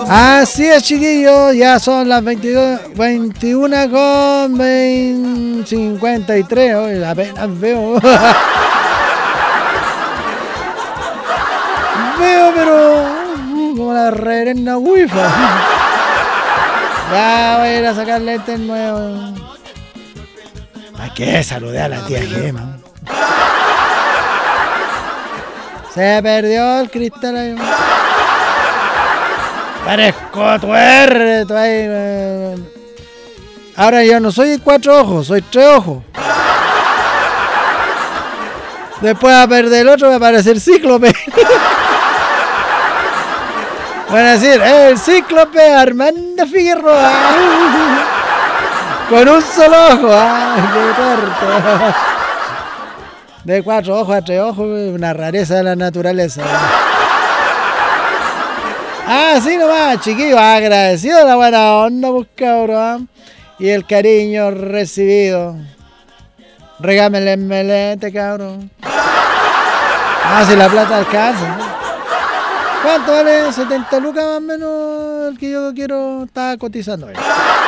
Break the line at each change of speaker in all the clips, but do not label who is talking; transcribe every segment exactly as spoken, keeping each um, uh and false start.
Así es, chiquillos, ya son las veintidós, veintiuna con veinte, cincuenta y tres, hoy apenas veo. Veo, pero uh, como la reverenda wifi. Ya voy a ir a sacar lentes nuevos. ¿Para qué? Saludé a la tía Gema. Se perdió el cristal ahí. Parezco tuerto ahí. Ahora ya no soy cuatro ojos, soy tres ojos. Después a perder el otro va a aparecer cíclope. Van a decir, el cíclope Armando Figueroa. Con un solo ojo. ¡Ay, qué torto! De cuatro ojos a tres ojos, una rareza de la naturaleza. Ah, sí nomás, chiquillos, agradecido de la buena onda, pues cabrón. Y el cariño recibido. Regámele en melete, cabrón. Ah, si la plata alcanza. ¿Cuánto vale? setenta lucas más o menos el que yo quiero estar cotizando hoy.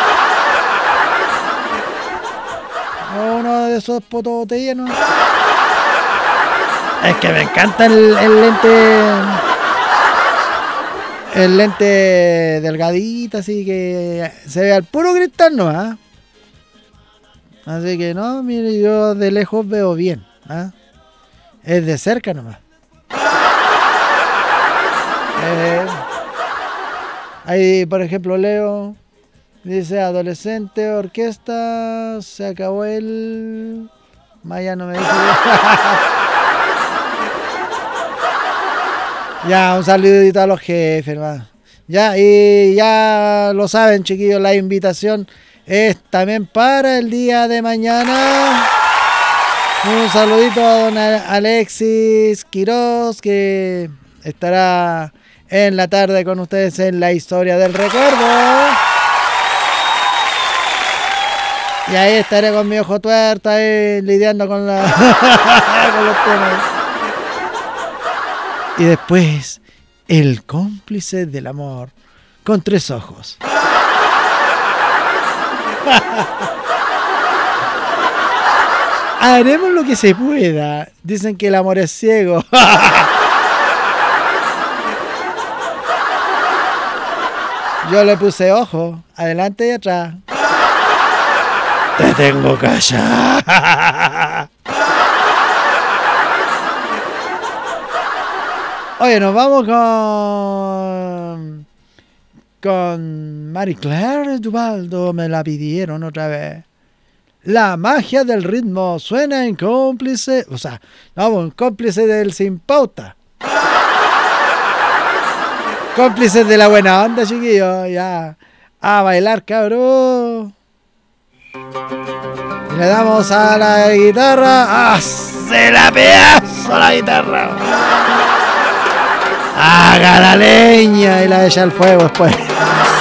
Uno de esos potos botellas, ¿no? Es que me encanta el, el lente. El lente delgadito, así que se ve al puro cristal, ¿no? ¿Ah? Así que no, mire, yo de lejos veo bien. ¿Ah? Es de cerca nomás. Eh, ahí, por ejemplo, leo, dice adolescente, orquesta, se acabó el... Maya no me dice. Ya, un saludito a los jefes, hermano. Ya, y ya lo saben, chiquillos, la invitación es también para el día de mañana. Un saludito a don Alexis Quiroz, que estará en la tarde con ustedes en la historia del recuerdo. Y ahí estaré con mi ojo tuerto, ahí lidiando con, la con los temas. Y después, el cómplice del amor con tres ojos. Haremos lo que se pueda. Dicen que el amor es ciego. Yo le puse ojo, adelante y atrás. Te tengo callado. Oye, nos vamos con... Con Marie Claire Duvaldo, me la pidieron otra vez. La magia del ritmo suena en cómplice... O sea, no, en cómplice del sin pauta. Cómplices de la buena onda, chiquillos. Ya. A bailar, cabrón. Y le damos a la guitarra. ¡Ah! ¡Se la pedazo la guitarra! ¡Haga la leña! Y la echa al fuego después.